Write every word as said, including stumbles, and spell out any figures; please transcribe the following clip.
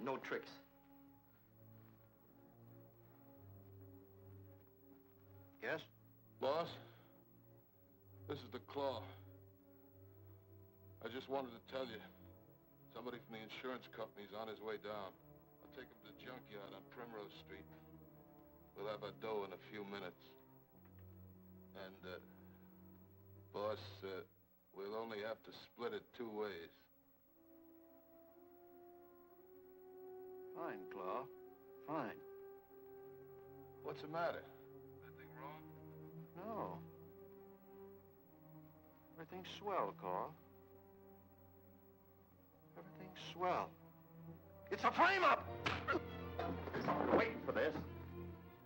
no tricks. Yes? Boss, this is the Claw. I just wanted to tell you, somebody from the insurance company's on his way down. I'll take him to the junkyard on Primrose Street. We'll have our dough in a few minutes. And, uh, boss, uh, we'll only have to split it two ways. Fine, Claw. Fine. What's the matter? Anything wrong? No. Everything's swell, Carl. Everything's swell. It's a frame-up! Waiting for this.